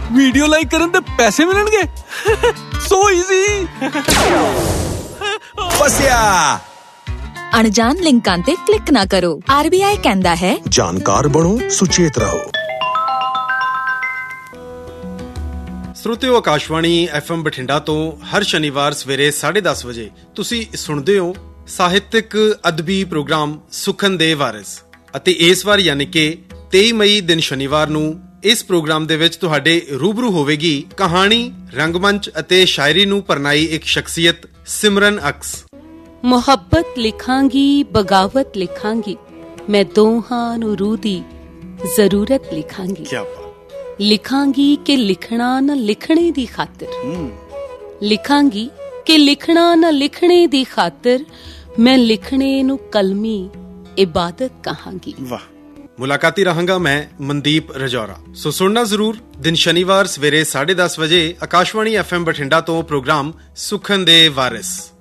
Video like ਕਰਨ ਤੇ ਪੈਸੇ ਮਿਲਣਗੇ? ਸੋ ਈਜ਼ੀ। ਫਸਿਆ। ਅਣਜਾਣ ਲਿੰਕਾਂ ਤੇ ਕਲਿੱਕ ਨਾ ਕਰੋ। RBI ਕਹਿੰਦਾ ਹੈ, ਜਾਣਕਾਰ ਬਣੋ, ਸੁਚੇਤ ਰਹੋ। ਸਰੋਤਿਓ, ਆਕਾਸ਼ਵਾਣੀ FM ਬਠਿੰਡਾ ਤੋਂ ਹਰ ਸ਼ਨੀਵਾਰ ਸਵੇਰੇ 10:30 ਵਜੇ ਤੁਸੀਂ ਸੁਣਦੇ ਹੋ ਸਾਹਿਤਕ ਅਦਬੀ ਪ੍ਰੋਗਰਾਮ ਸੁਖਨ ਦੇ ਵਾਰਿਸ। ਅਤੇ ਇਸ ਵਾਰ ਯਾਨੀ ਕਿ 23 ਮਈ ਦਿਨ ਸ਼ਨੀਵਾਰ ਨੂੰ ਇਸ ਪ੍ਰੋਗਰਾਮ ਦੇ ਵਿੱਚ ਤੁਹਾਡੇ ਰੂਬਰੂ ਹੋਵੇਗੀ ਕਹਾਣੀ, ਰੰਗਮੰਚ ਅਤੇ ਸ਼ਾਇਰੀ ਨੂੰ ਪਰਨਾਈ ਇੱਕ ਸ਼ਖਸੀਅਤ ਸਿਮਰਨ ਅਕਸ। ਮੁਹੱਬਤ ਲਿਖਾਂਗੀ, ਬਗਾਵਤ ਲਿਖਾਂਗੀ, ਮੈਂ ਦੋਹਾਂ ਨੂੰ ਰੂਹ ਦੀ ਜ਼ਰੂਰਤ ਲਿਖਾਂਗੀ। ਲਿਖਾਂਗੀ ਕਿ ਲਿਖਣਾ ਨਾ ਲਿਖਣੇ ਦੀ ਖਾਤਰ, ਲਿਖਾਂਗੀ ਕਿ ਲਿਖਣਾ ਨਾ ਲਿਖਣੇ ਦੀ ਖਾਤਰ, ਮੈਂ ਲਿਖਣੇ ਨੂੰ ਕਲਮੀ ਇਬਾਦਤ ਕਹਾਂਗੀ। ਵਾਹ। ਮੁਲਾਕਾਤੀ ਰਹਾਂਗਾ ਮੈਂ ਮਨਦੀਪ ਰਜੌਰਾ। ਸੋ ਸੁਣਨਾ ਜ਼ਰੂਰ ਦਿਨ ਸ਼ਨੀਵਾਰ ਸਵੇਰੇ 10:30 ਵਜੇ ਆਕਾਸ਼ਵਾਣੀ FM ਬਠਿੰਡਾ ਤੋਂ ਪ੍ਰੋਗਰਾਮ ਸੁਖਨ ਦੇ ਵਾਰਿਸ।